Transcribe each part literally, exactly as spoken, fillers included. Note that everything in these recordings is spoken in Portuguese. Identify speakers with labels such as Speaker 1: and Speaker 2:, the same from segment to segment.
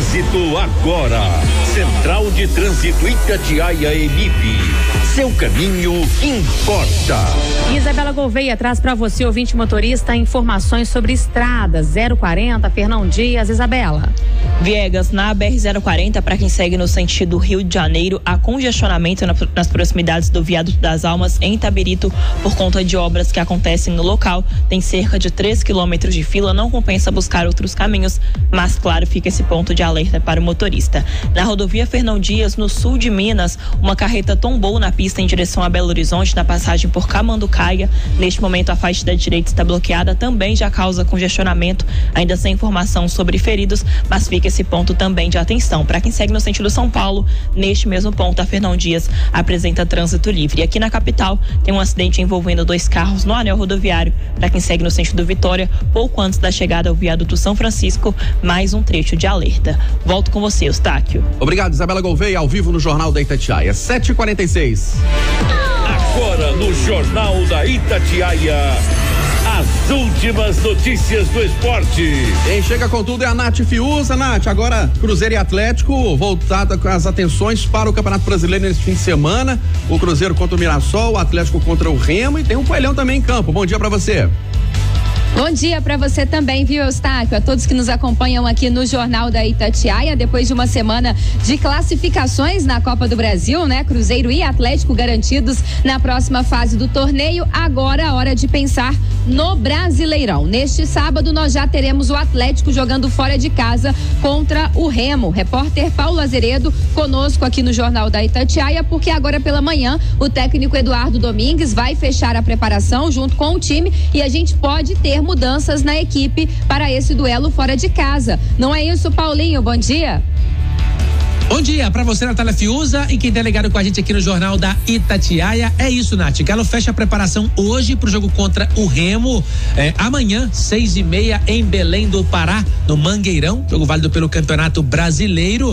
Speaker 1: Trânsito agora. Central de Trânsito Itatiaia E M I P. Seu caminho importa.
Speaker 2: Isabela Gouveia traz para você, ouvinte motorista, informações sobre estradas. zero quarenta, Fernão Dias. Isabela.
Speaker 3: Viegas, na B R zero quarenta, para quem segue no sentido Rio de Janeiro, há congestionamento na, nas proximidades do Viaduto das Almas, em Itabirito, por conta de obras que acontecem no local. Tem cerca de três quilômetros de fila, não compensa buscar outros caminhos, mas claro, fica esse ponto de alerta para o motorista. Na rodovia Fernão Dias, no sul de Minas, uma carreta tombou na pista em direção a Belo Horizonte, na passagem por Camanducaia. Neste momento, a faixa da direita está bloqueada, também já causa congestionamento, ainda sem informação sobre feridos, mas fica esse ponto também de atenção. Para quem segue no sentido São Paulo, neste mesmo ponto, a Fernão Dias apresenta trânsito livre. E aqui na capital, tem um acidente envolvendo dois carros no anel rodoviário. Para quem segue no sentido Vitória, pouco antes da chegada ao viaduto São Francisco, mais um trecho de alerta. Volto com você, Eustáquio.
Speaker 4: Obrigado, Isabela Gouveia, ao vivo no Jornal da Itatiaia, sete e quarenta e seis.
Speaker 1: Agora no Jornal da Itatiaia, as últimas notícias do esporte.
Speaker 4: Quem chega com tudo é a Nath Fiuza. Nath, agora Cruzeiro e Atlético voltada com as atenções para o Campeonato Brasileiro nesse fim de semana. O Cruzeiro contra o Mirassol, o Atlético contra o Remo e tem um Coelhão também em campo. Bom dia para você.
Speaker 5: Bom dia para você também, viu, Eustáquio? A todos que nos acompanham aqui no Jornal da Itatiaia, depois de uma semana de classificações na Copa do Brasil, né? Cruzeiro e Atlético garantidos na próxima fase do torneio. Agora a hora de pensar no Brasileirão. Neste sábado nós já teremos o Atlético jogando fora de casa contra o Remo. Repórter Paulo Azeredo conosco aqui no Jornal da Itatiaia, porque agora pela manhã o técnico Eduardo Domingues vai fechar a preparação junto com o time e a gente pode ter mudanças na equipe para esse duelo fora de casa. Não é isso, Paulinho? Bom dia.
Speaker 6: Bom dia para você, Natália Fiuza, e quem tá ligado com a gente aqui no Jornal da Itatiaia. É isso, Nath. Galo fecha a preparação hoje pro jogo contra o Remo. É, amanhã, seis e meia, em Belém do Pará, no Mangueirão. Jogo válido pelo Campeonato Brasileiro.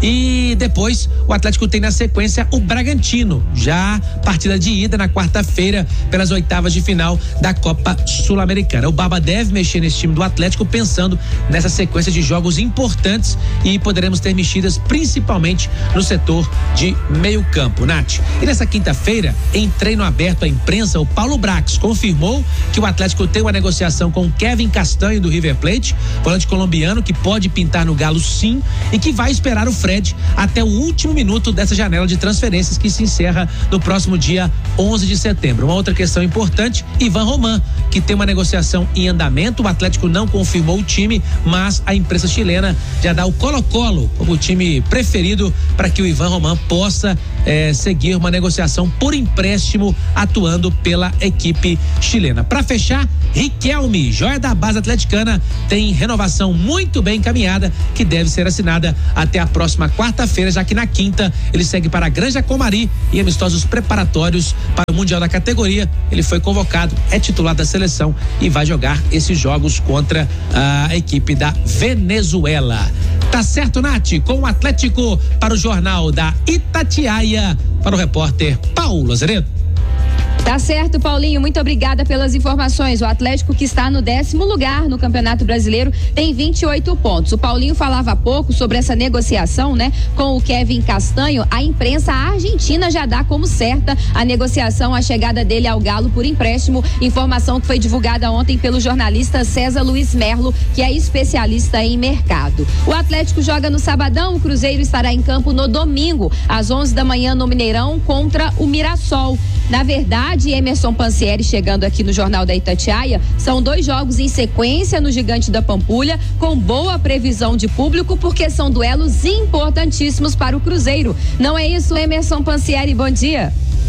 Speaker 6: E depois, o Atlético tem na sequência o Bragantino. Já partida de ida na quarta-feira, pelas oitavas de final da Copa Sul-Americana. O Baba deve mexer nesse time do Atlético, pensando nessa sequência de jogos importantes, e poderemos ter mexidas principalmente principalmente no setor de meio campo, Nath. E nessa quinta-feira, em treino aberto à imprensa, o Paulo Brax confirmou que o Atlético tem uma negociação com Kevin Castanho do River Plate, volante colombiano que pode pintar no Galo sim, e que vai esperar o Fred até o último minuto dessa janela de transferências que se encerra no próximo dia onze de setembro. Uma outra questão importante, Ivan Roman, que tem uma negociação em andamento. O Atlético não confirmou o time, mas a imprensa chilena já dá o Colo-Colo como o time preferido para que o Ivan Roman possa eh, seguir uma negociação por empréstimo atuando pela equipe chilena. Para fechar, Riquelme, joia da base atleticana, tem renovação muito bem encaminhada que deve ser assinada até a próxima quarta-feira, já que na quinta ele segue para a Granja Comari e amistosos preparatórios para o Mundial da categoria. Ele foi convocado, é titular da seleção e vai jogar esses jogos contra a equipe da Venezuela. Tá certo, Nath? Com o Atlético para o Jornal da Itatiaia, para o repórter Paulo Azeredo.
Speaker 5: Tá certo, Paulinho, muito obrigada pelas informações. O Atlético, que está no décimo lugar no Campeonato Brasileiro, tem vinte e oito pontos. O Paulinho falava há pouco sobre essa negociação, né, com o Kevin Castanho. A imprensa argentina já dá como certa a negociação, a chegada dele ao Galo por empréstimo. Informação que foi divulgada ontem pelo jornalista César Luiz Merlo, que é especialista em mercado. O Atlético joga no sabadão, o Cruzeiro estará em campo no domingo, às onze da manhã no Mineirão, contra o Mirassol. Na verdade, Emerson Pansieri chegando aqui no Jornal da Itatiaia, são dois jogos em sequência no Gigante da Pampulha, com boa previsão de público, porque são duelos importantíssimos para o Cruzeiro. Não é isso, Emerson Pansieri? Bom dia.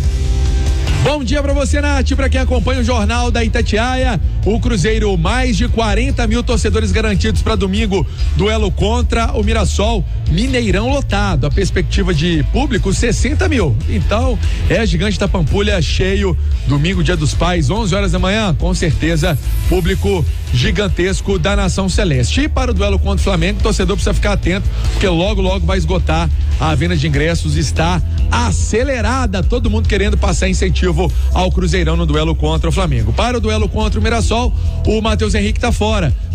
Speaker 7: Bom dia pra você, Nath, pra quem acompanha o Jornal da Itatiaia. O Cruzeiro, mais de quarenta mil torcedores garantidos para domingo, duelo contra o Mirassol, Mineirão lotado. A perspectiva de público, sessenta mil. Então, é Gigante da Pampulha cheio, domingo, dia dos pais, onze horas da manhã, com certeza, público gigantesco da Nação Celeste. E para o duelo contra o Flamengo, o torcedor precisa ficar atento, porque logo, logo vai esgotar. A venda de ingressos está acelerada, todo mundo querendo passar incentivo ao Cruzeirão no duelo contra o Flamengo. Para o duelo contra o Mirassol, o Matheus Henrique tá fora.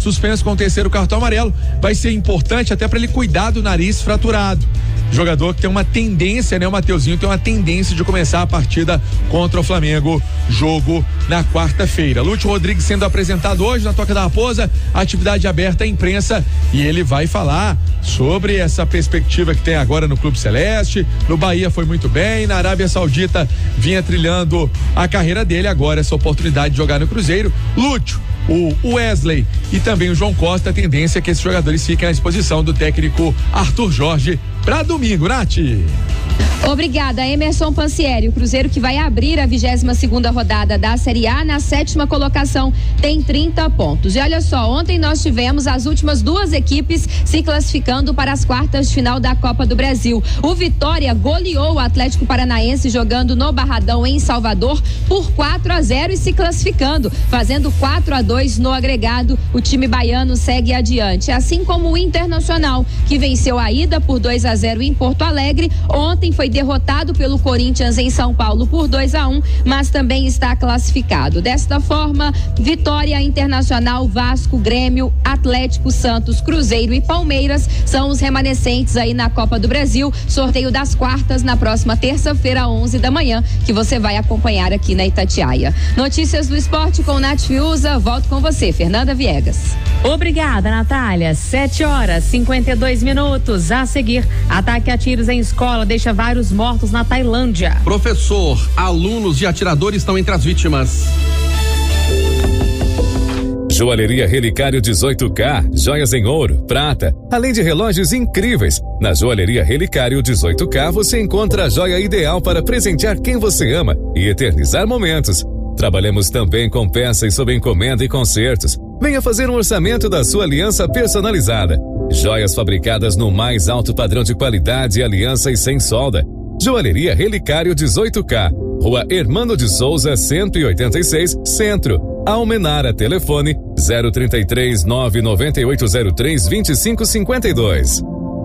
Speaker 7: suspenso com o terceiro cartão amarelo. Vai ser importante até para ele cuidar do nariz fraturado. Jogador que tem uma tendência, né? O Mateuzinho tem uma tendência de começar a partida contra o Flamengo, jogo na quarta-feira. Lúcio Rodrigues sendo apresentado hoje na Toca da Raposa, atividade aberta à imprensa, e ele vai falar sobre essa perspectiva que tem agora no Clube Celeste. No Bahia foi muito bem, na Arábia Saudita vinha trilhando a carreira dele, agora essa oportunidade de jogar no Cruzeiro. Lúcio, o Wesley e também o João Costa, a tendência é que esses jogadores fiquem à disposição do técnico Arthur Jorge para domingo, Nath.
Speaker 5: Obrigada, Emerson Pansieri. O Cruzeiro, que vai abrir a vigésima segunda rodada da Série A na sétima colocação, tem trinta pontos. E olha só, ontem nós tivemos as últimas duas equipes se classificando para as quartas de final da Copa do Brasil. O Vitória goleou o Atlético Paranaense jogando no Barradão, em Salvador, por quatro a zero e se classificando, fazendo quatro a dois no agregado. O time baiano segue adiante, assim como o Internacional, que venceu a ida por dois a zero em Porto Alegre. Ontem foi derrotado pelo Corinthians em São Paulo por dois a um, mas também está classificado. Desta forma, Vitória, Internacional, Vasco, Grêmio, Atlético, Santos, Cruzeiro e Palmeiras são os remanescentes aí na Copa do Brasil. Sorteio das quartas na próxima terça-feira, onze da manhã, que você vai acompanhar aqui na Itatiaia. Notícias do esporte com Nath Fiuza. Volto com você, Fernanda Viegas.
Speaker 2: Obrigada, Natália. Sete horas, cinquenta e dois minutos. A seguir, ataque a tiros em escola deixa vários mortos na Tailândia.
Speaker 4: Professor, alunos e atiradores estão entre as vítimas.
Speaker 8: Joalheria Relicário dezoito K, joias em ouro, prata, além de relógios incríveis. Na Joalheria Relicário dezoito K você encontra a joia ideal para presentear quem você ama e eternizar momentos. Trabalhamos também com peças sob encomenda e consertos. Venha fazer um orçamento da sua aliança personalizada. Joias fabricadas no mais alto padrão de qualidade, aliança e sem solda. Joalheria Relicário dezoito K, Rua Hermano de Souza, cento e oitenta e seis, Centro. Almenara, telefone zero trinta e três, nove nove oito zero três, vinte e cinco cinquenta e dois.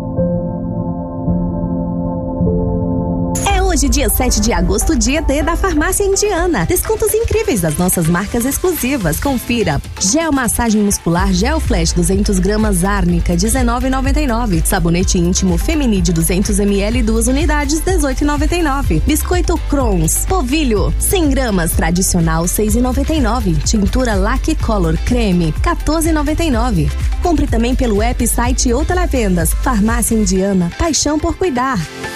Speaker 9: Hoje, dia sete de agosto, dia D da Farmácia Indiana. Descontos incríveis das nossas marcas exclusivas. Confira. Gel massagem muscular Gel Flash duzentos gramas Árnica, dezenove reais e noventa e nove centavos. Sabonete íntimo Feminide duzentos mililitros, duas unidades, dezoito reais e noventa e nove centavos. Biscoito Crons Polvilho cem gramas tradicional, seis reais e noventa e nove centavos. Tintura Lac Color Creme, quatorze reais e noventa e nove centavos. Compre também pelo app, site ou televendas. Farmácia Indiana, paixão por cuidar.